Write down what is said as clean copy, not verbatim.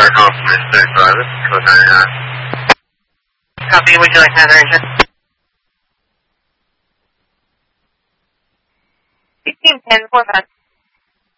call from Mr. Private, code 99. Copy, would you like another engine? 1610, 4 5.